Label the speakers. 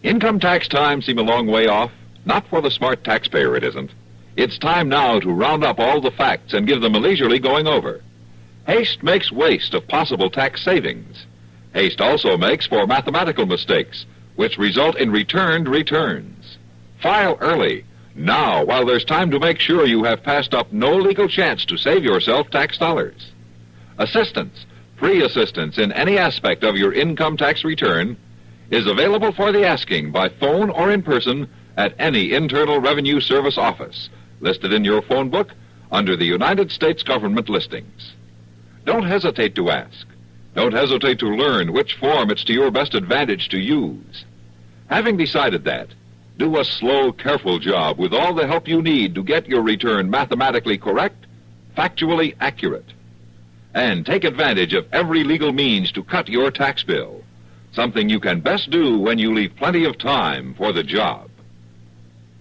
Speaker 1: Income tax time seem a long way off? Not for the smart taxpayer, it isn't. It's time now to round up all the facts and give them a leisurely going over. Haste makes waste of possible tax savings. Haste also makes for mathematical mistakes, which result in returned returns. File early, now, while there's time to make sure you have passed up no legal chance to save yourself tax dollars. Assistance, free assistance in any aspect of your income tax return, is available for the asking by phone or in person at any Internal Revenue Service office, listed in your phone book under the United States government listings. Don't hesitate to ask. Don't hesitate to learn which form it's to your best advantage to use. Having decided that, do a slow, careful job with all the help you need to get your return mathematically correct, factually accurate. And take advantage of every legal means to cut your tax bill, something you can best do when you leave plenty of time for the job.